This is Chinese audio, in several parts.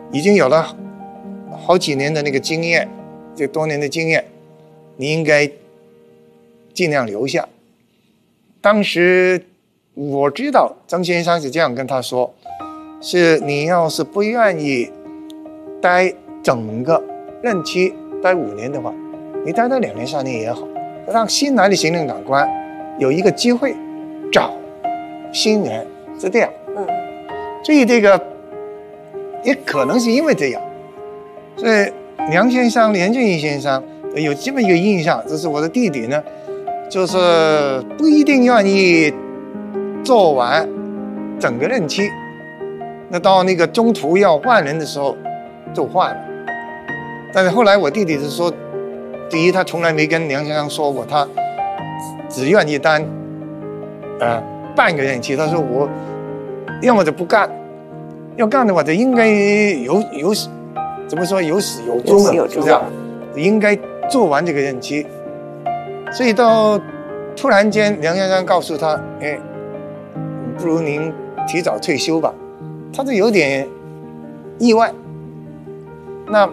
已经有了好几年的那个经验，这多年的经验，你应该尽量留下。当时我知道曾先生是这样跟他说，是你要是不愿意待整个任期待5年的话，你待到2年3年也好，让新来的行政长官有一个机会找新人，是这样。所以这个也可能是因为这样，所以梁先生、连振义先生有这么一个印象，就是我的弟弟呢，就是不一定愿意做完整个任期，那到那个中途要换人的时候就换了。但是后来我弟弟是说，第一他从来没跟梁先生说过他只愿意当半个任期，他说我要么就不干，要干的话就应该有怎么说有始有终的，是这样，应该做完这个任期。所以到突然间梁先生告诉他，不如您提早退休吧，他就有点意外。那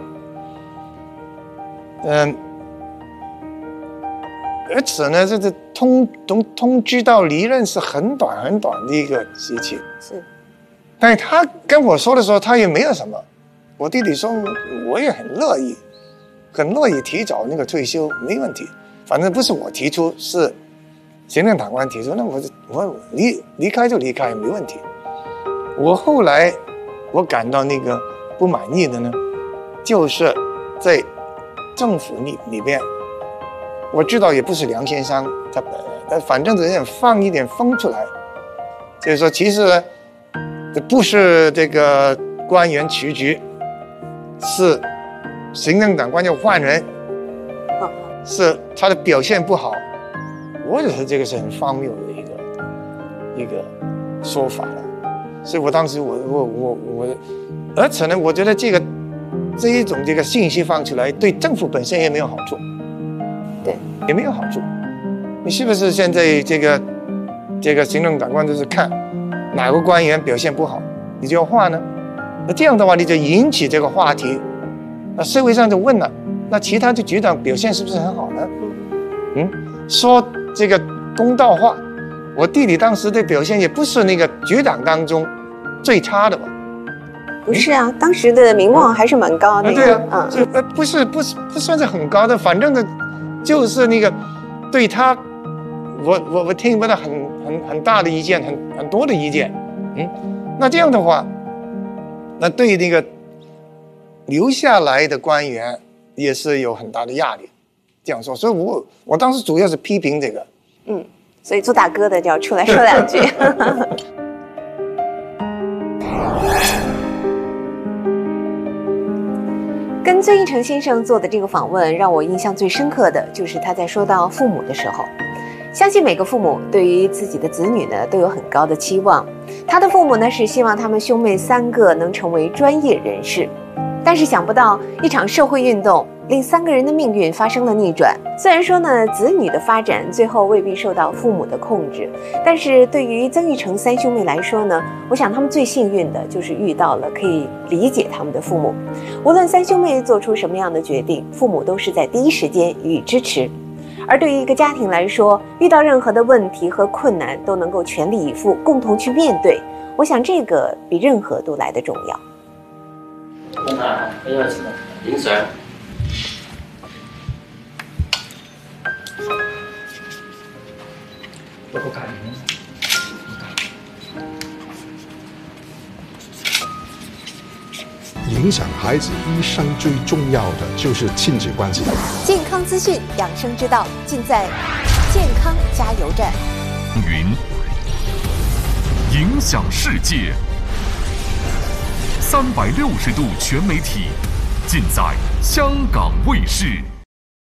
而且呢，这个通知到离任是很短很短的一个时期。是，但是他跟我说的时候，他也没有什么。我弟弟说，我也很乐意提早那个退休，没问题。反正不是我提出，是行政长官提出，那我离开就离开，没问题。我后来我感到那个不满意的呢，就是在政府里边。我知道也不是梁先生他本人，但反正有点放一点风出来，就是说其实呢，不是这个官员辞职，是行政长官要换人，是他的表现不好。我觉得这个是很荒谬的一个说法了。所以我当时而且呢，我觉得这一种这个信息放出来，对政府本身也没有好处。对，也没有好处。你是不是现在这个行政长官就是看哪个官员表现不好，你就要换呢？那这样的话，你就引起这个话题，那社会上就问了，那其他的局长表现是不是很好呢？说这个公道话，我弟弟当时的表现也不是那个局长当中最差的吧？ 不是啊，当时的名望还是蛮高的。 对啊，不算是很高的，反正呢。就是那个对他，我听不到很大的意见，很多的意见，那这样的话，那对那个留下来的官员也是有很大的压力。这样说，所以我当时主要是批评这个。 所以做大哥的就要出来说2句。跟曾铉成先生做的这个访问，让我印象最深刻的就是他在说到父母的时候，相信每个父母对于自己的子女呢都有很高的期望。他的父母呢是希望他们兄妹3个能成为专业人士，但是想不到一场社会运动令3个人的命运发生了逆转。虽然说呢，子女的发展最后未必受到父母的控制，但是对于曾铉成3兄妹来说呢，我想他们最幸运的就是遇到了可以理解他们的父母。无论3兄妹做出什么样的决定，父母都是在第一时间予以支持。而对于一个家庭来说，遇到任何的问题和困难都能够全力以赴，共同去面对，我想这个比任何都来得重要。 影相。 影响孩子一生最重要的就是亲子关系。 健康资讯、养生之道，尽在健康加油站。 影响世界，360度全媒体，尽在香港卫视。